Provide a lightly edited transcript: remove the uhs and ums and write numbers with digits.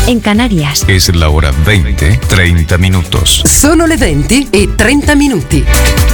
en Canarias. Es la hora 20:30. Sono le 20:30.